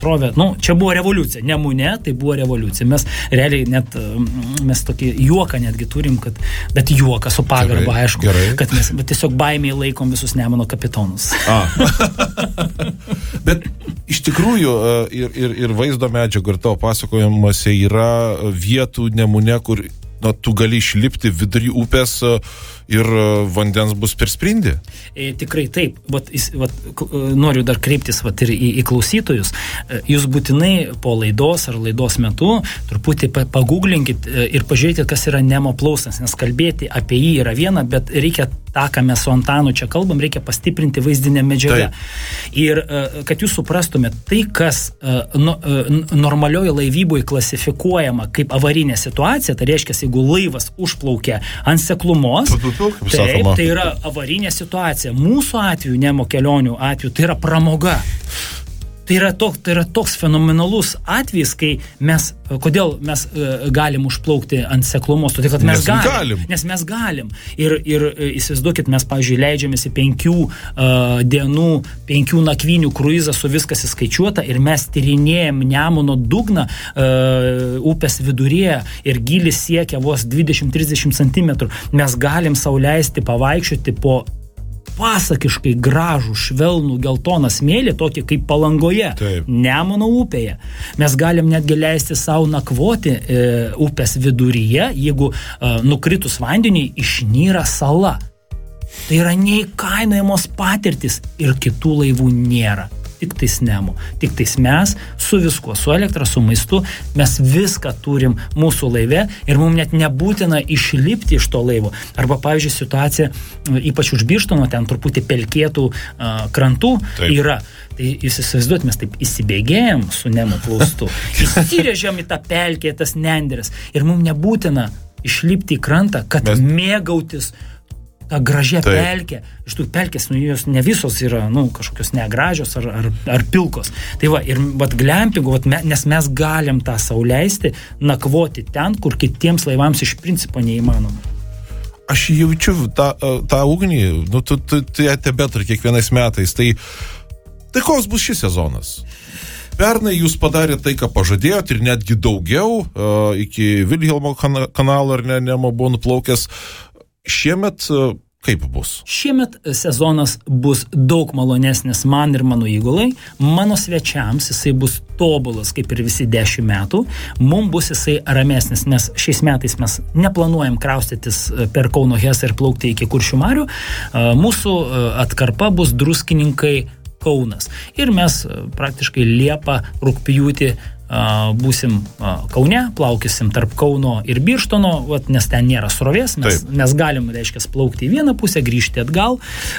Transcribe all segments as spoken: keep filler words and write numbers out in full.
Provė, nu, čia buvo revoliucija, Nemune, tai buvo revoliucija. Mes realiai net, mes tokį juoką netgi turim, kad, bet juoką su pagarba, aišku, gerai. Kad mes tiesiog baimiai laikom visus Nemuno kapitonus. A. Bet iš tikrųjų ir, ir, ir vaizdo medžiagų ir tavo pasakojimuose yra vietų Nemune, kur na, tu gali išlipti vidury upės ir vandens bus per sprindį. E, tikrai taip. Vat, vat, noriu dar kreiptis vat, ir į, į klausytojus. Jūs būtinai po laidos ar laidos metu truputį paguglinkit ir pažiūrėkit, kas yra Nemo plaustas, nes kalbėti apie jį yra viena, bet reikia tą, ką mes su Antanu čia kalbam, reikia pastiprinti vaizdinę medžiagą. Taip. Ir kad jūs suprastumėt, tai, kas no, normalioje laivyboje klasifikuojama kaip avarinė situacija, tai reiškia, jeigu laivas užplaukia ant seklumos, taip, tai yra avarinė situacija. Mūsų atveju, Nemo kelionių atveju, tai yra pramoga. Tai yra, tok, tai yra toks fenomenalus atvejis, kai mes, kodėl mes uh, galim užplaukti ant seklumos, todėl, kad mes nes galim, galim. Nes mes galim. Ir, ir įsivaizduokit, mes, pavyzdžiui, leidžiamės į penkių uh, dienų, penkių nakvynių kruizą su viskas įskaičiuota ir mes tyrinėjam Nemuno dugną uh, upės viduryje ir gilis siekia vos dvidešimt trisdešimt centimetrų. Mes galim sau leisti pavaikščioti po pasakiškai gražų, švelnų, geltoną smėlį, tokį kaip Palangoje, taip. Nemuno upėje. Mes galim netgi leisti savo nakvoti e, upės viduryje, jeigu e, nukritus vandeniui išnyra sala. Tai yra neįkainojamos patirtis ir kitų laivų nėra. Tik tais Nemo. Tik tais mes su viskuo, su elektra, su maistu, mes viską turim mūsų laive ir mums net nebūtina išlipti iš to laivo. Arba, pavyzdžiui, situacija, ypač už Birštono, ten truputį pelkėtų uh, krantų taip. Yra. Tai jūs įsivaizduot, mes taip įsibėgėjom su Nemo plaustu, įsirežiam į tą pelkę, tas nenderis ir mums nebūtina išlipti į krantą, kad mes... mėgautis tą gražią taip. Pelkę. Iš tų pelkės, nu, jos ne visos yra, nu, kažkokios negražios ar, ar, ar pilkos. Tai va, ir vat glampingu, vat, me, nes mes galim tą sau leisti, nakvoti ten, kur kitiems laivams iš principo neįmanoma. Aš jaučiu tą, tą ugnį, nu, tu, tu, tu ją tebeturi kiekvienais metais. Tai, tai koks bus šis sezonas? Pernai jūs padarėte tai, ką pažadėjot ir netgi daugiau, uh, iki Vilhelmo kanalo ar ne, Nemo buvo nuplaukęs. Šiemet kaip bus? Šiemet sezonas bus daug malonesnis man ir mano įgulai. Mano svečiams jisai bus tobulas, kaip ir visi dešimt metų. Mums bus jisai ramesnis, nes šiais metais mes neplanuojam kraustytis per Kauno Hesą ir plaukti iki Kuršių marių. Mūsų atkarpa bus Druskininkai Kaunas. Ir mes praktiškai Liepą, rugpjūtį būsim Kaune, plaukysim tarp Kauno ir Birštono, vat, nes ten nėra srovės, mes, mes galim, reiškia, plaukti į vieną pusę, grįžti atgal.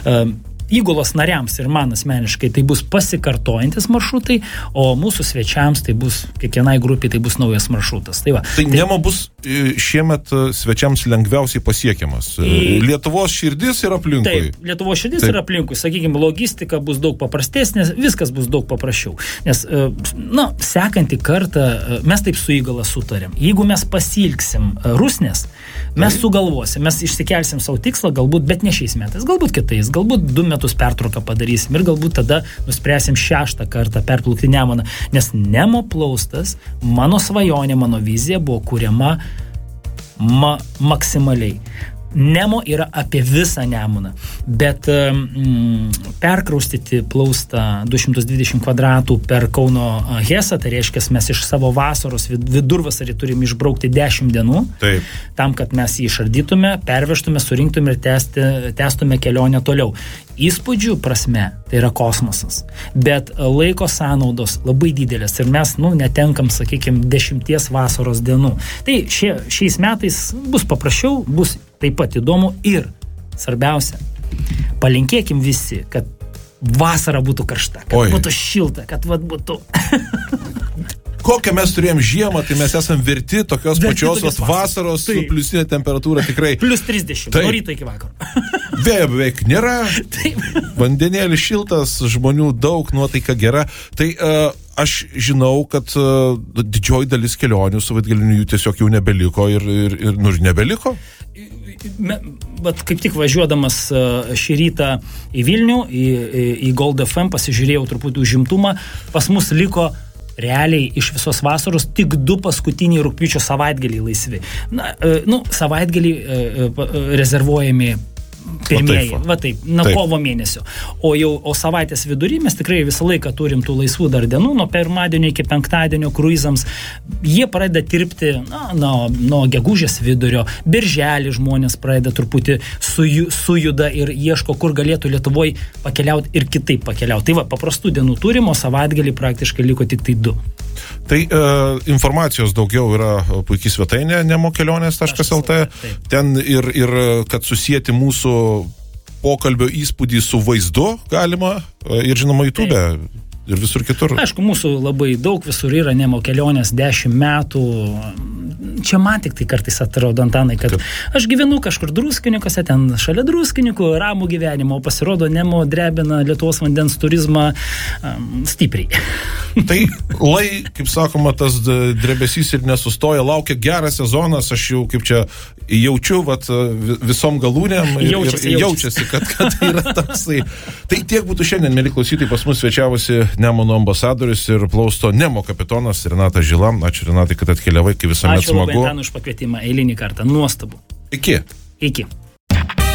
Įgulos nariams ir man asmeniškai tai bus pasikartojantis maršrutai, o mūsų svečiams tai bus, kiekvienai grupiai tai bus naujas maršrutas. Tai, va, tai, tai Nemo bus šiemet svečiams lengviausiai pasiekiamas. Į... Lietuvos širdis yra aplinkui. Taip, Lietuvos širdis taip. Yra aplinkui. Sakykime, logistika bus daug paprastesnė, viskas bus daug paprasčiau. Nes, na, sekantį kartą mes taip su įgala sutarėm. Jeigu mes pasilgsim Rusnės, mes taip. Sugalvosim, mes išsikelsim savo tikslą, galbūt, bet ne šiais metais, galbūt kitais, galbūt du metus pertrauką padarysim ir galbūt tada nuspręsim šeštą kartą perplaukti Nemuną, nes Nemo plaustas, mano svajonė, mano vizija buvo kuriama ma- maksimaliai. Nemo yra apie visą Nemuną, bet mm, perkraustyti plaustą du šimtus dvidešimt kvadratų per Kauno Hesą, tai reiškia, mes iš savo vasaros vidurvasarį turim išbraukti dešimt dienų, taip. Tam, kad mes jį išardytume, pervežtume, surinktume ir tęsti, tęstume kelionę toliau. Įspūdžių prasme tai yra kosmosas, bet laiko sąnaudos labai didelės ir mes, nu, netenkam, sakykime, dešimties vasaros dienų. Tai šie, šiais metais bus paprasčiau, bus taip pat įdomu ir svarbiausia, palinkėkim visi, kad vasara būtų karšta, kad Oi. Būtų šilta, kad vat būtų... Kokią mes turėjom žiemą, tai mes esam verti tokios verti pačios tokios vasaros taip. Su pliusinė temperatūra tikrai... Plius trisdešimt, nuo ryto iki vakaro. Vėjo beveik nėra, taip. Vandenėlis šiltas, žmonių daug, nuotaika gera. Tai uh, aš žinau, kad uh, didžioji dalis kelionių su Vaitgaliniu jų tiesiog jau nebeliko ir, ir, ir nu, nebeliko. Me, bet kaip tik važiuodamas šį rytą į Vilnių, į, į Gold F M, pasižiūrėjau truputį užimtumą, pas mus liko realiai iš visos vasaros tik du paskutiniai rugpjūčio savaitgaliai laisvi. Na, nu, savaitgaliai rezervuojami pirmieji, va taip, nuo kovo mėnesio. O jau o savaitės vidury mes tikrai visą laiką turim tų laisvų dar dienų, nuo pirmadienio iki penktadienio kruizams. Jie pradeda tirpti na, nuo, nuo gegužės vidurio. Birželį žmonės pradeda truputį suju, sujuda ir ieško, kur galėtų Lietuvoj pakeliauti ir kitaip pakeliauti. Tai va, paprastų dienų turim, o savaitgalį praktiškai liko tik tai du. Tai e, informacijos daugiau yra puikiai svetainė nemokelionės taškas el tė. Ten ir, ir kad susijęti mūsų pokalbio įspūdį su vaizdu galima ir žinoma YouTube ir visur kitur. Aišku, mūsų labai daug visur yra Nemo kelionės dešimt metų. Čia man tik tai kartais atrodo, Antanai, kad Taip. Aš gyvenu kažkur Druskininkuose, ten šalia Druskininkų, ramų gyvenimo, o pasirodo Nemo drebina Lietuvos vandens turizmą um, stipriai. Tai lai, kaip sakoma, tas drebesys ir nesustoja, laukia geras sezonas, aš jau kaip čia jaučiu vat, visom galūnėm ir jaučiasi, ir jaučiasi kad, kad yra toksai. Tai tiek būtų šiandien, mėly klausytojai, pas mus svečiavosi Nemuno ambasadorius ir plausto Nemo kapitonas Renatas Žila. Ačiū, Renatai, kad atkeliavai, kai visuomet smagu. Ačiū labai, Antanui, už pakvietimą eilinį kartą. Nuostabu. Iki. Iki.